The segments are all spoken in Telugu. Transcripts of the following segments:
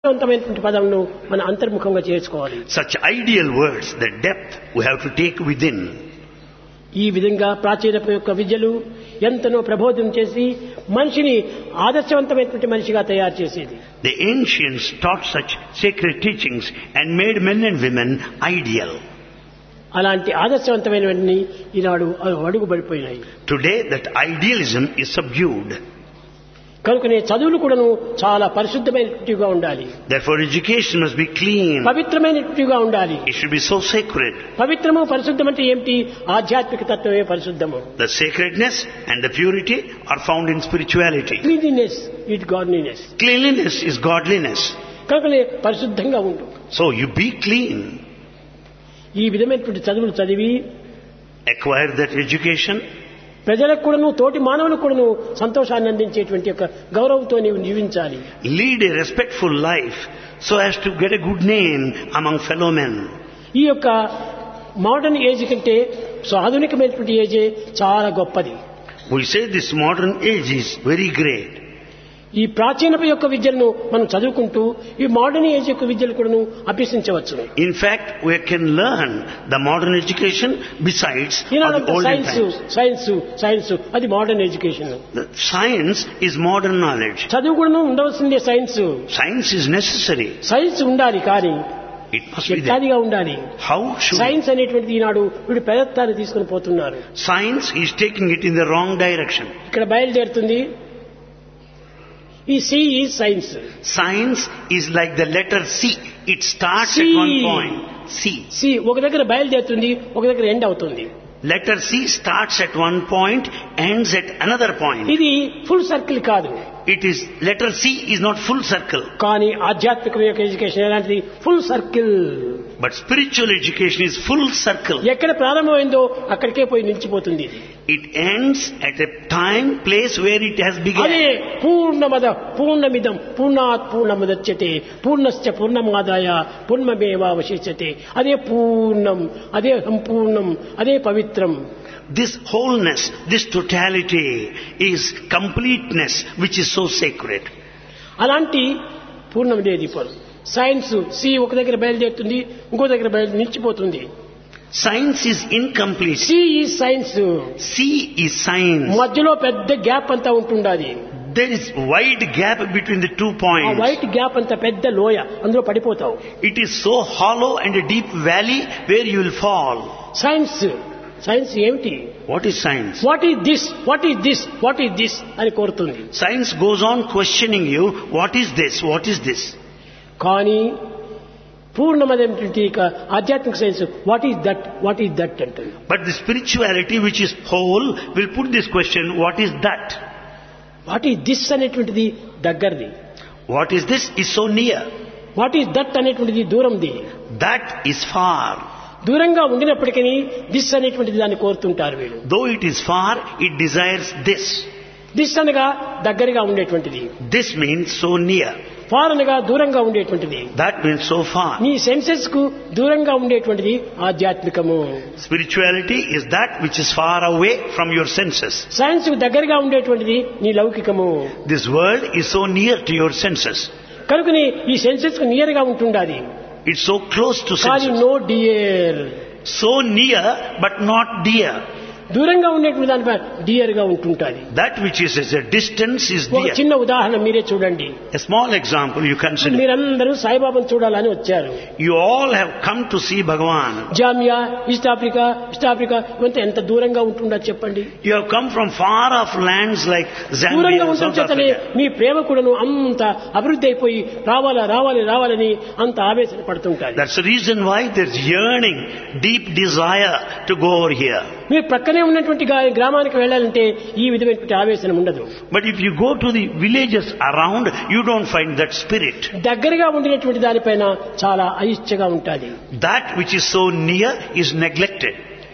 అర్థవంతమైనటువంటి పదమును మన అంతర్ముఖంగా చేసుకోవాలి. Such ideal words, the depth we have to take within. ఈ విధంగా ప్రాచీనపు యొక్క విద్యలు ఎంతనో ప్రబోధం చేసి మనిషిని ఆదర్శవంతమైనటువంటి మనిషిగా తయారు చేసేది. The ancients taught such sacred teachings and made men and women ideal. అలాంటి ఆదర్శవంతమైనవన్నీ ఈనాడు అడుగుబడిపోయినాయి. Today that idealism is subdued. కనుకనే చదువులు కూడాను చాలా పరిశుద్ధమైనట్టుగా ఉండాలి. Therefore education must be clean. పవిత్రమైనట్టుగా ఉండాలి. It should be so sacred. పవిత్రము పరిశుద్ధం అంటే ఏమిటి? ఆధ్యాత్మిక తత్వమే పరిశుద్ధము. The sacredness and the purity are found in spirituality. Cleanliness it godliness. Cleanliness is godliness. కనుకనే పరిశుద్ధంగా ఉండు. So you be clean. ఈ విధమైనటువంటి చదువులు చదివి Acquire that education. ప్రజలకు కూడాను తోటి మానవులకు కూడాను సంతోషాన్ని అందించేటువంటి యొక్క గౌరవంతో నీవు జీవించాలి. Lead a respectful life so as to get a good name among fellow men. ఈ యొక్క మోడర్న్ ఏజ్ కంటే ఆధునికమైనటువంటి ఏజే చాలా గొప్పది. We say this modern age is very great. ఈ ప్రాచీనపు యొక్క విద్యలను మనం చదువుకుంటూ ఈ మోడర్న్ ఏజ్ యొక్క విద్యలు కూడాను అభ్యసించవచ్చు. In fact, we can learn the modern education besides of the olden times. Science అది modern education. The science is modern knowledge. చదువు కూడాను ఉండవలసిందే. Science is necessary. సైన్స్ ఉండాలి, కానీ It must be there. ఎట్టాదిగా ఉండాలి. How should సైన్స్ అనేటువంటిది ఈనాడు వీడు ప్రయత్నాన్ని తీసుకుని పోతున్నారు. science is taking it in the wrong direction. ఇక్కడ బయలుదేరుతుంది ఈ C is science. Science is like the letter C. It starts C. at one point. C ఒక దగ్గర బయలుదేరుతుంది, ఒక దగ్గర ఎండ్ అవుతుంది. Letter C starts at one point, ends at another point. ఇది ఫుల్ సర్కిల్ కాదు. It is, letter C is not full circle. కానీ ఆధ్యాత్మిక యొక్క ఎడ్యుకేషన్ ఎలాంటిది? Full circle. But spiritual education is full circle. ఎక్కడ ప్రారంభమైందో అక్కడికే పోయి నిలిచిపోతుంది ఇది. It ends at a time, place where it has అదే begun. పూర్ణమిదం పూర్ణాత్ పూర్ణముదచ్యతే పూర్ణస్య పూర్ణమాదాయ పూర్ణమేవావశిష్యతే. అదే పూర్ణం, అదే సంపూర్ణం, అదే పవిత్రం. This wholeness, this totality is completeness which is so sacred. అలాంటి పూర్ణమిదేది సైన్స్. సి ఒక దగ్గర బయలుదేరుతుంది, ఇంకో దగ్గర నిలిచిపోతుంది. Science is incomplete. C is science. C is science. మధ్యలో పెద్ద గ్యాప్ అంతా ఉంటుండాలి. There is wide gap between the 2 ఆ points. వైట్ గ్యాప్ అంతా పెద్ద లోయ, అందులో పడిపోతావు. It is so hollow and a deep valley where you will fall. Science ఏమిటి? What is science? What is this అని కోరుతుంది. Science goes on questioning you, what is this? What is this? కానీ పూర్ణమైనటువంటి ఆధ్యాత్మిక సైన్స్ వాట్ ఈజ్ దట్ అంటుంది. But the spirituality which is whole will put this question, what is that? What is this అనేటువంటిది దగ్గరది. What is this is so near. What is that అనేటువంటిది దూరంది. That is far. దూరంగా ఉండినప్పటికీ దిస్ అనేటువంటిది దాన్ని కోరుతుంటారు వీళ్ళు. Though it is far, it desires this. This అనగా దగ్గరగా ఉండేటువంటిది. This means so near. Far అనగా దూరంగా ఉండేటువంటిది. That means so far. నీ సెన్సెస్ కు దూరంగా ఉండేటువంటిది ఆధ్యాత్మికము. Spirituality is that which is far away from your senses. Science కు దగ్గరగా ఉండేటువంటిది నీ లౌకికము. This world is so near to your senses. కనుకని ఈ సెన్సెస్ కు నియర్ గా ఉంటుండాలి. It's so close to కానీ senses. No dear. So near but not dear. దూరంగా ఉండేటువంటి దానిపై డియర్ గా ఉంటుంటాది. That which is at a distance is ఒక dear. చిన్న ఉదాహరణ మీరే చూడండి. A small example you consider. మీరందరూ సాయిబాబాను చూడాలని వచ్చారు. You all have come to see Bhagavan. Jamia, east Africa ఇవంతా ఎంత దూరంగా ఉంటుందా చెప్పండి. You have come from far off lands like Zambia దూరంగా and ఉండటం South చేతనే Africa. మీ ప్రేమ కూడాను అంత అభివృద్ధి అయిపోయి రావాలని అంత ఆవేశన పడుతుంటారు. That's the reason why there's yearning, deep desire to go over here. మీరు ప్రక్కనే ఉన్నటువంటి గ్రామానికి వెళ్ళాలంటే ఈ విధమైనటువంటి ఆవేశం ఉండదు. But if you go to the villages around, you don't find that spirit. దగ్గరగా ఉండినటువంటి దానిపైన చాలా అయిష్టగా ఉంటుంది. That which is so near is neglected.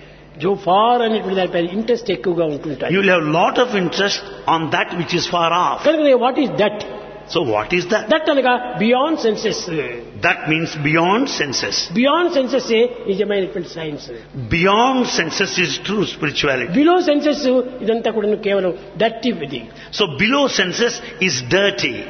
Joe far అనేటువంటి దానిపైన ఇంట్రెస్ట్ ఎక్కువగా ఉంటుంటాయి. You will have lot of interest on that which is far off. కనుక what is that? So what is that? That అనగా beyond senses. That means beyond senses. Beyond senses నిజమైనటువంటి science. Beyond senses is true spirituality. Below senses ఇదంతా కూడా కేవలం డర్టీ ఇది. So below senses is dirty.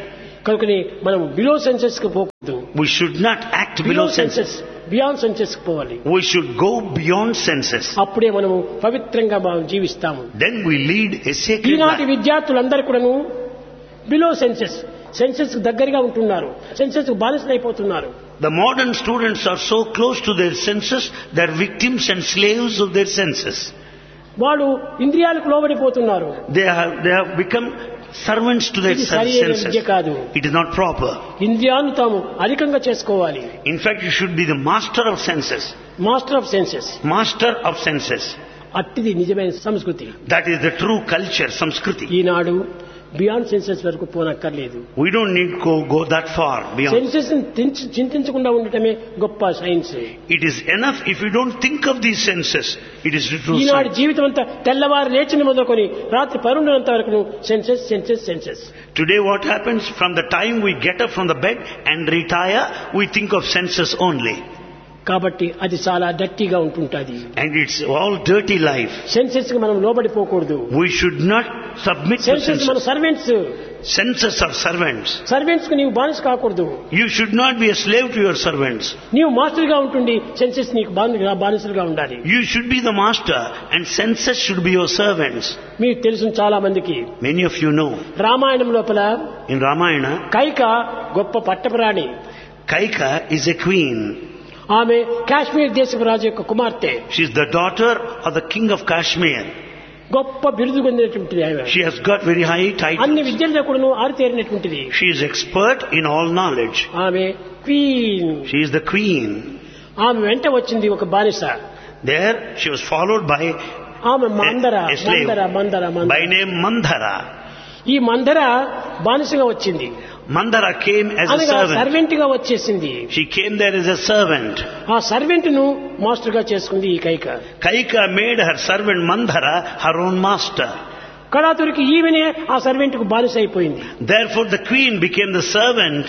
కనుకనే మనం బిలో సెన్సెస్ కు పోకూడదు. We should not act below senses. Beyond senses కు పోవాలి. We should go beyond senses. అప్పుడే మనము పవిత్రంగా మనం జీవిస్తాము. Then we lead a sacred ఈనాటి life. విద్యార్థులందరూ కూడాను బిలో సెన్సెస్, సెన్సెస్ కు దగ్గరగా ఉంటున్నారు, సెన్సెస్ కు బానిసలు అయిపోతున్నారు. The modern students are so close to their senses, they are victims and slaves of their senses. వాళ్ళు ఇంద్రియాలకు లోబడిపోతున్నారు. They have become servants to their ఇది సరియైన senses. విద్య కాదు. It is not proper. ఇంద్రియాలను తాము అధికంగా చేసుకోవాలి. In fact, you should be the master of senses. Master of senses. Master of senses. అట్టిది నిజమైన సంస్కృతి. That is the true culture, samskriti. Eenadu beyond senses వరకు పోనక్కర్లేదు. We don't need to go that far beyond. Senses చింతించకుండా ఉండటమే గొప్ప science. It is enough if you don't think of these senses. It is the true Eenadu science. జీవితం అంతా తెల్లవారు లేచిన మొదలుకొని రాత్రి పరుండినంత వరకు senses senses senses. Today what happens, from the time we get up from the bed and retire, we think of senses only. కాబట్టి అది చాలా డర్టీగా ఉంటుంటది. And it's all dirty life. Senses కి మనం లోబడిపోకూడదు. We should not submit to senses మన senses. Servants. Senses are servants. Servants కు నీవు బానిస కాకూడదు. You should not be a slave to your servants. నీవు మాస్టర్ గా ఉంటుండి సెన్సెస్ నీకు బానిసలుగా ఉండాలి. You should be the master and senses should be your servants. మీకు తెలుసు చాలా మందికి. Many of you know. Ramayanam లోపల In Ramayana, కైక గొప్ప పట్టపురాణి. Kaika is a queen. ఆమె కాశ్మీర్ దేశపు రాజు యొక్క కుమార్తె. She is the daughter of the king of Kashmir. గొప్ప బిరుదు పొందినటువంటిది ఆమె. She has got very high అన్ని titles. విద్యల్లో కూడాను ఆరితేరినటువంటిది. She is expert in all knowledge. ఆమె queen. She is the queen. ఆమె వెంట వచ్చింది ఒక బానిస. There she was followed by ఆమె మందర a slave Manthara Manthara by Manthara. name Mandhara. ఈ మందర బానిసగా వచ్చింది. Mandhara came as a అనగా servant. సర్వెంట్ గా వచ్చేసింది. She came there as a servant. ఆ సర్వెంట్ ను మాస్టర్ గా చేసుకుంది ఈ Kaika. Kaika made her servant Mandhara her own master. కళాతురికి ఈమెనే ఆ సర్వెంట్ కు బానిస అయిపోయింది. Therefore the queen became the servant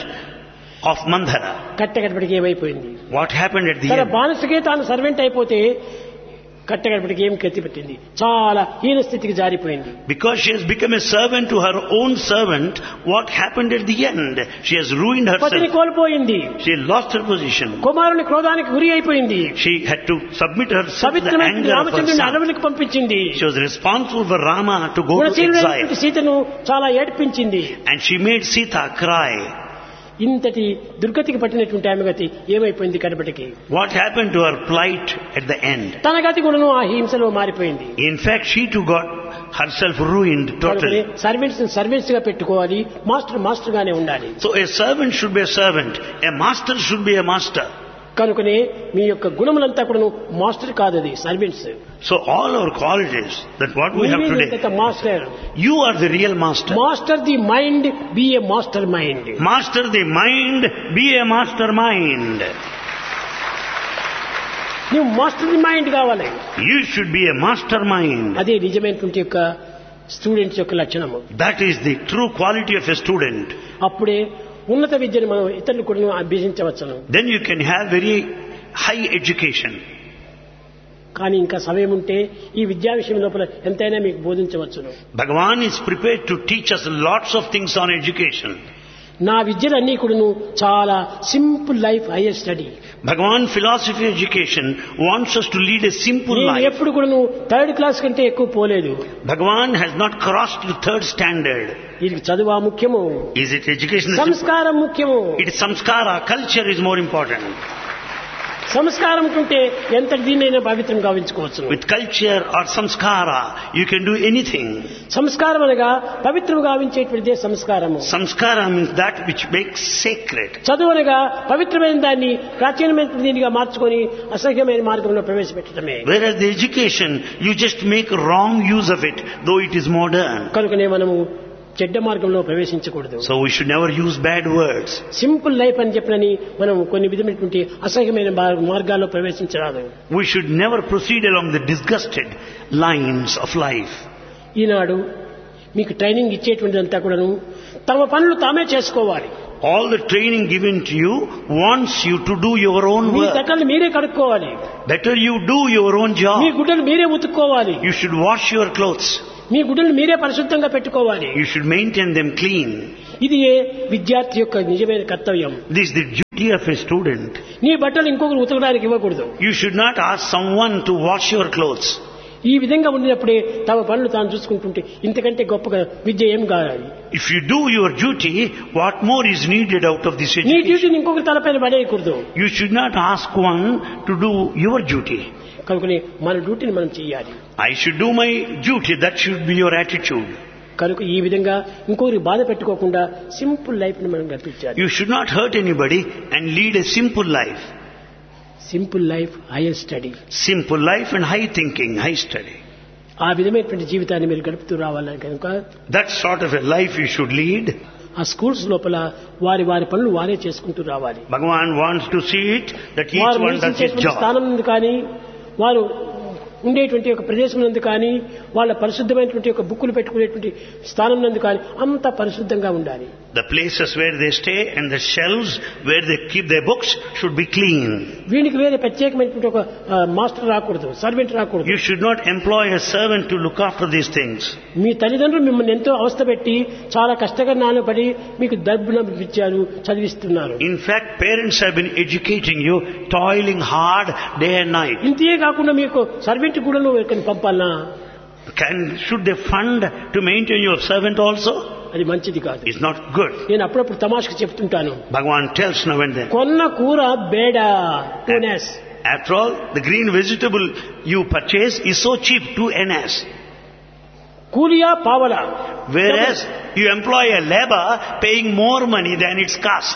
of Mandhara. కట్టగడపటికి ఏమైపోయింది. What happened at the తన end? బానిసకే తాను సర్వెంట్ అయిపోతే కట్టగడపటికి ఏం గతి పెట్టింది. చాలా హీన స్థితికి జారిపోయింది. Because she has become a servant to her own servant, what happened at the end? She has ruined పతిని herself. కోల్పోయింది. She lost her position. కుమారుని క్రోధానికి గురి అయిపోయింది. She had to submit herself to the పవిత్రమైన anger of her Ramachandruni son. అడవులకు పంపించింది. She was responsible for Rama to go to గుణశీలుడైనటువంటి exile. సీతను చాలా ఏడ్పించింది. And she made Sita cry. ఇంతటి దుర్గతికి పట్టినటువంటి ఆమె గతి ఏమైపోయింది కడపటికి. What happened to her plight at the end? తన గతి కూడాను ఆ హింసలో మారిపోయింది. In fact, she too got herself ruined totally. Servants గా పెట్టుకోవాలి, మాస్టర్ గానే ఉండాలి. So a servant should be a servant. A master should be a master. కనుకనే మీ యొక్క గుణములంతా కూడా మాస్టర్ కాదు, అది servants. So all our qualities, that what we have today, master. you are the real master. Master the mind, B A master mind. Master the mind, be a mastermind. నువ్వు మాస్టర్ ది మైండ్ కావాలి. You should be a mastermind. అదే నిజమైనటువంటి యొక్క స్టూడెంట్స్ యొక్క లక్షణము. That is the true quality of a student. అప్పుడే ఉన్నత విద్యను మనం ఇతరులు కూడా అభ్యసించవచ్చును. Then you can have very high education. కానీ ఇంకా సమయం ఉంటే ఈ విద్యా విషయం లోపల ఎంతైనా మీకు బోధించవచ్చును. Bhagavan is prepared to teach us lots of things on education. నా విద్యలన్నీ కూడాను చాలా simple life, hire study. Bhagavan philosophy education wants us to lead a simple నేను life. ఎప్పుడు కూడాను థర్డ్ క్లాస్ కంటే ఎక్కువ పోలేదు. Bhagavan has not crossed the third standard. ఇది చదువు ముఖ్యము, Is it education? సంస్కారం ముఖ్యము. It is samskara. Culture is more important. సంస్కారం ఉంటే ఎంత దీన్నైనా పవిత్రం గావించుకోవచ్చు. With culture or samskara, you can do anything. సంస్కారం అనగా పవిత్రం గావించేటువంటిదే సంస్కారము. Samskara means that which makes sacred. చదువు అనగా పవిత్రమైన దాన్ని ప్రాచీనమైన దీనిగా మార్చుకొని అసహ్యమైన మార్గంలో ప్రవేశపెట్టడమే. Whereas the education, you just make wrong use of it, though it is modern. కనుకనే మనము చెడ్డ మార్గంలో ప్రవేశించకూడదు. So we should never use bad words. Simple life అని చెప్పనని మనం కొన్ని విధమైనటువంటి అసహ్యమైన మార్గాల్లో ప్రవేశించరాదు. We should never proceed along the disgusted lines of life. ఈనాడు మీకు ట్రైనింగ్ ఇచ్చేటువంటిదంతా కూడాను తమ పనులు తామే చేసుకోవాలి. All the training given to you wants you to do your own me work. బట్టలు మీరే కడుక్కోవాలి. Better you do your own me job. గుడ్డలు మీరే ఉతుక్కోవాలి. You should wash your clothes. మీ గుడ్డలు మీరే పరిశుద్ధంగా పెట్టుకోవాలి. You should maintain them clean. ఇది విద్యార్థి యొక్క నిజమైన కర్తవ్యం. This is the duty of a student. నీ బట్టలు ఇంకొకరు ఉతకడానికి ఇవ్వకూడదు. You should not ask someone to wash your clothes. ఈ విధంగా ఉండినప్పుడే తమ పనులు తాను చూసుకుంటుంటే ఇంతకంటే గొప్పగా విద్య ఏం కావాలి. If you do your duty, what more is needed out of this నీ education? డ్యూటీని ఇంకొకరి తలపైన పడేయకూడదు. You should not ask one to do your duty. కనుకనే మన డ్యూటీని మనం చేయాలి. I should do my duty. That should be your attitude. కనుక ఈ విధంగా ఇంకొకరి బాధ పెట్టుకోకుండా సింపుల్ లైఫ్ ని మనం గడిపించాలి. You should not hurt anybody and lead a simple life. Simple life hire study. Simple life and high thinking, high study. ఆ విధమైనటువంటి జీవితాన్ని మీరు గడుపుతూ రావాలని కనుక That sort of a life you should lead. ఆ స్కూల్స్ లోపల వారి వారి పనులు వారే చేసుకుంటూ రావాలి. Bhagavan wants to see it that each వారు one does his నివసించేటువంటి job. స్థానం నుండి కానీ వారు ఉండేటువంటి ఒక ప్రదేశం నందు కానీ వాళ్ళ పరిశుద్ధమైనటువంటి ఒక బుక్కులు పెట్టుకునేటువంటి స్థానం నందు కానీ అంతా పరిశుద్ధంగా ఉండాలి. The places where they stay and the shelves where they keep their books should be clean. వీనికి వేరే ప్రత్యేకమైనటువంటి ఒక మాస్టర్ రాకూడదు, సర్వెంట్ రాకూడదు. You should not employ a servant to look after these things. మీ తల్లిదండ్రులు మిమ్మల్ని ఎంతో అవస్థ పెట్టి చాలా కష్టకరనాలు పడి మీకు డబ్బులు ఇచ్చారు, చదివిస్తున్నారు. In fact, parents have been educating you, toiling hard day and night. ఇంతే కాకుండా మీకు సర్వెంట్ కూడా నువ్వు ఎక్కడికి పంపాలనా? Should they fund to maintain your servant also? అది మంచిది కాదు. It's not good. నేను అప్పుడప్పుడు తమాషకు చెప్తుంటాను. Bhagavan tells now and then. కొన్న కూర బేడ టూనెస్. After all, the green vegetable you purchase is so cheap, 2 annas. కూలియా పావలా. Whereas you employ a labor paying more money than its cost.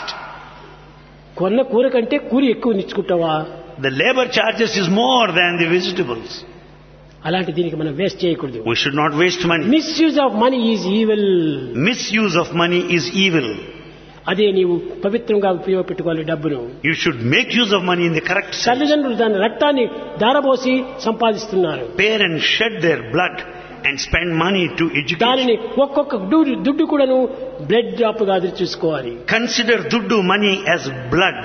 కొన్న కూర కంటే కూలి ఎక్కువ నిచ్చుకుంటావా? The labor charges is more than the vegetables. అలాంటి దీనికి మనం వేస్ట్ చేయకూడదు. We should not waste money. Misuse of money is evil. Misuse of money is evil. అదే నీవు పవిత్రంగా ఉపయోగపెట్టుకోవాలి డబ్బును. You should make use of money in the correct sense. తల్లిదండ్రులు దాని రక్తాన్ని ధారపోసి సంపాదిస్తున్నారు. Parents shed their blood and spend money to educate. దానిని ఒక్కొక్క దుడ్డు కూడాను బ్లడ్ డ్రాప్ గా చూసుకోవాలి. Consider duddu money as blood.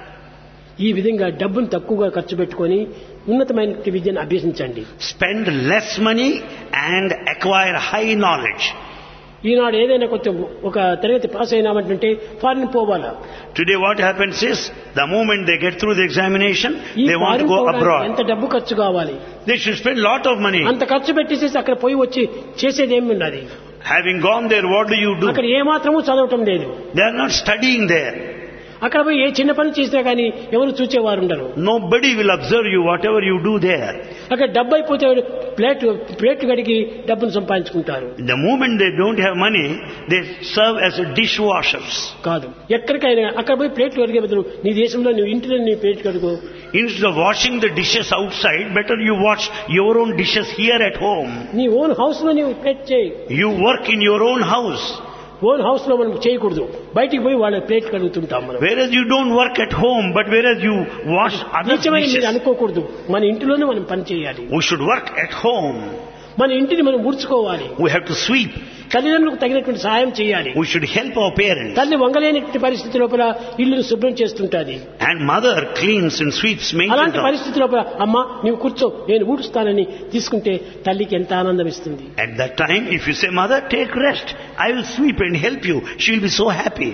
ఈ విధంగా డబ్బును తక్కువగా ఖర్చు పెట్టుకొని ఉన్నతమైన విద్యను అభ్యసించండి. Spend less money and acquire high knowledge. ఈనాడు ఏదైనా కొంచెం ఒక తరగతి పాస్ అయినామంటే ఫారిన్ పోవాలా? Today what happens is, the moment they get through the examination, ఈ they want to foreign go పోవడానికి abroad. ఎంత డబ్బు ఖర్చు కావాలి? They should spend lot of money. అంత ఖర్చు పెట్టేసేసి అక్కడ పోయి వచ్చి చేసేది ఏమి ఉన్నది? Having gone there, what do you do? అక్కడ ఏమాత్రమూ చదవటం లేదు. They are not studying there. అక్కడ పోయి ఏ చిన్న పని చేసినా కానీ ఎవరు చూచేవారు ఉండరు. Nobody will observe you, whatever you do there. అక్కడ డబ్బు అయిపోతే ప్లేట్ కడిగి డబ్బును సంపాదించుకుంటారు. The moment they don't have money, they serve as dishwashers. కాదు, ఎక్కడికైనా అక్కడ పోయి ప్లేట్లు కడిగే బదులు నీ దేశంలో నువ్వు ఇంటిలో నీ ప్లేట్ కడుగు. Instead of washing the dishes outside, better you wash your own dishes here at home. నీ ఓన్ హౌస్ లో నీవు ప్లేట్ చేయి. You work in your own house. Own house లో మనం చేయకూడదు, బయటికి పోయి వాళ్ళ ప్లేట్ కడుగుతుంటాం మనం. Whereas you don't work at home, but whereas you wash other నిజమని మీరు dishes. అనుకోకూడదు. మన ఇంటిలోనే మనం పని చేయాలి. We should work at home. మన ఇంటిని మనం ఊడ్చుకోవాలి. We have to sweep. తల్లిదండ్రులకు తగినటువంటి సహాయం చేయాలి. We should help our parents. తల్లి వంగలేనటువంటి పరిస్థితి లోపల ఇల్లును శుభ్రం చేస్తుంటాది. And mother cleans and sweeps, అలాంటి maintains. పరిస్థితి లోపల అమ్మ నీవు కూర్చో నేను ఊడుస్తానని తీసుకుంటే తల్లికి ఎంత ఆనందం ఇస్తుంది. At that time, if you say, mother, take rest, I will sweep and help you, she will be so happy.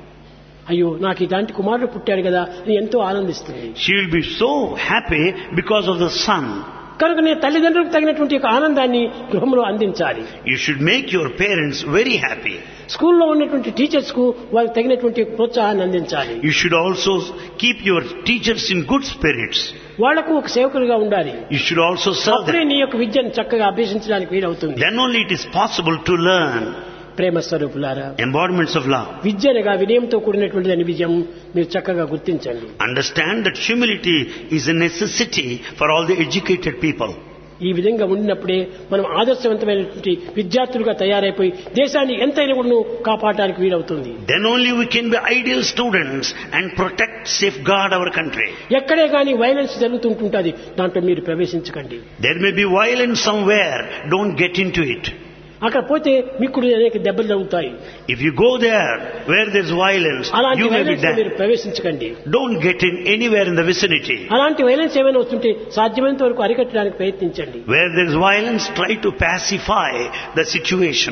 అయ్యో నాకు ఇలాంటి కుమారుడు పుట్టాడు కదా అని ఎంతో ఆనందిస్తుంది. She will be so happy because of the son. కనుక నేను తల్లిదండ్రులకు తగినటువంటి ఒక ఆనందాన్ని గృహంలో అందించాలి. You should make your parents very happy. స్కూల్లో ఉన్నటువంటి టీచర్స్ కు వాళ్ళకి తగినటువంటి ప్రోత్సాహాన్ని అందించాలి. You should also keep your teachers in good spirits. వాళ్లకు ఒక సేవకులుగా ఉండాలి. You should also serve అప్పుడే them. నీ యొక్క విద్యను చక్కగా అభ్యసించడానికి వీలవుతుంది. Then only it is possible to learn. ప్రేమ స్వరూపులారా, Embodiments of love. విద్య అనగా వినయంతో కూడినటువంటి దాని విజయం మీరు చక్కగా గుర్తించండి. Understand that humility is a necessity for all the educated people. ఈ విధంగా ఉండినప్పుడే మనం ఆదర్శవంతమైనటువంటి విద్యార్థులుగా తయారైపోయి దేశాన్ని ఎంతైనా కూడా కాపాడడానికి వీలవుతుంది. Then only we can be ideal students and protect, safeguard our country. ఎక్కడే కానీ వైలెన్స్ జరుగుతుంటుంటుంది, దాంట్లో మీరు ప్రవేశించకండి. There may be violence somewhere, don't get into it. అక్కడ పోతే మీకు అనేక దెబ్బలు తగులుతాయి. If you go there where there is violence, అలాంటి you may be వైలెన్స్ మీరు dead. ప్రవేశించకండి. Don't get in anywhere in the vicinity. అలాంటి వైలెన్స్ ఏమైనా వస్తుంటే సాధ్యమైనంత వరకు అరికట్టడానికి ప్రయత్నించండి. Where there is violence, try to pacify the situation.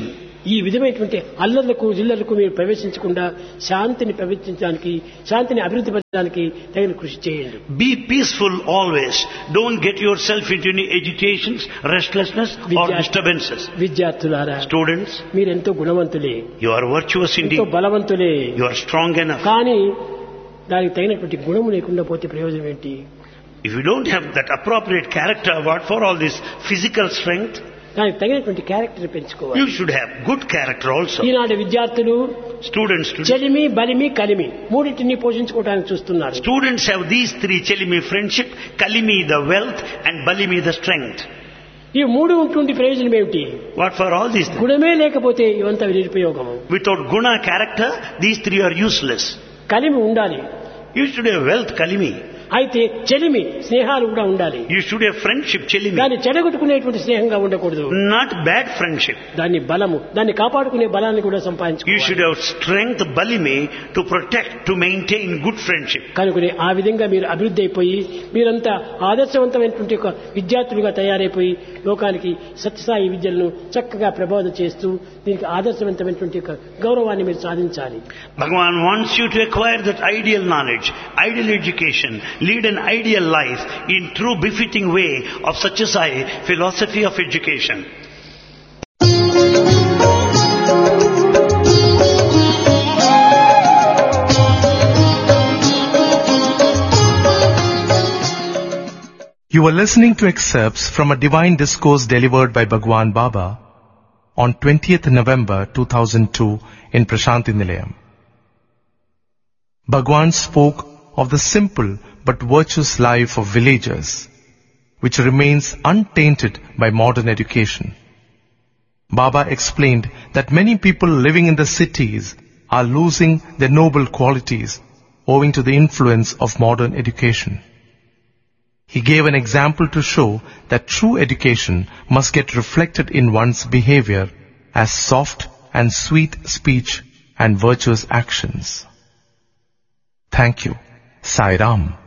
ఈ విధమైనటువంటి అల్లర్లకు జిల్లలకు మీరు ప్రవేశించకుండా శాంతిని ప్రవేశించడానికి, శాంతిని అభివృద్ధి పరచడానికి తగిన కృషి చేయండి. Be peaceful always. Don't get yourself into any agitations, restlessness or disturbances. విద్యార్థులారా, Students, మీరెంతో గుణవంతులే, you are virtuous ఎంతో indeed. బలవంతులే. You are strong enough. కానీ దానికి తగినటువంటి గుణము లేకుండా పోతే ప్రయోజనం ఏంటి? If you don't have that appropriate character, what for all this physical strength? దానికి తగినటువంటి క్యారెక్టర్ పెంచుకోవాలి. You should have good character also. ఈనాటి విద్యార్థులు Students today. చెలిమి, బలిమి, కలిమి మూడింటిని పోషించుకోవడానికి చూస్తున్నారు. Students have these three: Chelimi friendship, Kalimi the wealth, and Balimi the strength. ఈ మూడు ఉంటుంది ప్రయోజనం ఏమిటి? What for all these things? గుణమే లేకపోతే ఇవంతా నిరుపయోగము. Without guna character, these three are useless. కలిమి ఉండాలి. You should have wealth, Kalimi. అయితే చెలిమి, స్నేహాలు కూడా ఉండాలి. You should have friendship, Chelimi. దాన్ని చెడగొట్టుకునేటువంటి స్నేహంగా ఉండకూడదు. Not bad friendship. దాన్ని బలము, దాన్ని కాపాడుకునే బలాన్ని కూడా You సంపాదించుకోవాలి. should have strength, Balimi, to protect, to maintain good friendship. కనుకనే ఆ విధంగా మీరు అభివృద్ధి అయిపోయి మీరంతా ఆదర్శవంతమైనటువంటి ఒక విద్యార్థులుగా తయారైపోయి లోకానికి సత్యసాయి విద్యలను చక్కగా ప్రబోధ చేస్తూ దీనికి ఆదర్శవంతమైనటువంటి ఒక గౌరవాన్ని మీరు సాధించాలి. Bhagavan wants you to acquire that ideal knowledge, ideal education, lead an ideal life in true befitting way of Satyasai philosophy of education. You are listening to excerpts from a divine discourse delivered by Bhagwan Baba on 20th November 2002 in Prashanti Nilayam. Bhagwan spoke of the simple but virtuous life of villagers, which remains untainted by modern education. Baba explained that many people living in the cities are losing their noble qualities owing to the influence of modern education. He gave an example to show that true education must get reflected in one's behavior as soft and sweet speech and virtuous actions. Thank you. Sai Ram.